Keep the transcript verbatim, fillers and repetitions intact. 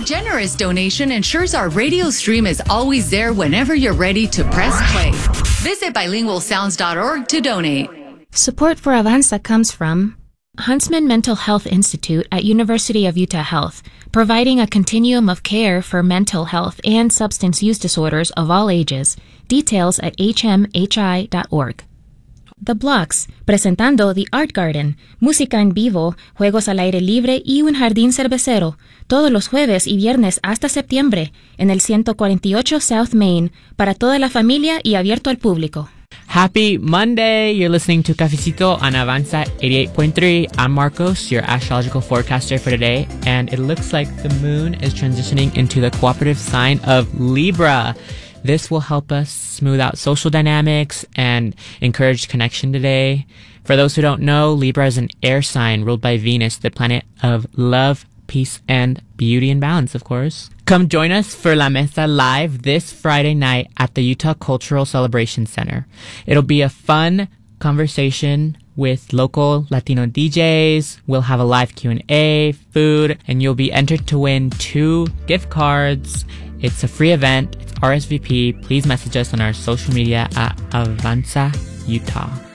generous donation ensures our radio stream is always there whenever you're ready to press play. Visit bilingual sounds dot org to donate. Support for Avanza comes from Huntsman Mental Health Institute at University of Utah Health, providing a continuum of care for mental health and substance use disorders of all ages. Details at h m h i dot org. The Blocks, presentando The Art Garden, música en vivo, juegos al aire libre y un jardín cervecero, todos los jueves y viernes hasta septiembre, en el ciento cuarenta y ocho South Main, para toda la familia y abierto al público. Happy Monday! You're listening to Cafecito on Avanza eighty-eight point three. I'm Marcos, your astrological forecaster for today, and it looks like the moon is transitioning into the cooperative sign of Libra. This will help us smooth out social dynamics and encourage connection today. For those who don't know, Libra is an air sign ruled by Venus, the planet of love, peace, and beauty and balance, of course. Come join us for La Mesa Live this Friday night at the Utah Cultural Celebration Center. It'll be a fun conversation with local Latino D Js. We'll have a live Q and A, food, and you'll be entered to win two gift cards. It's a free event. It's R S V P. Please message us on our social media at Avanza Utah.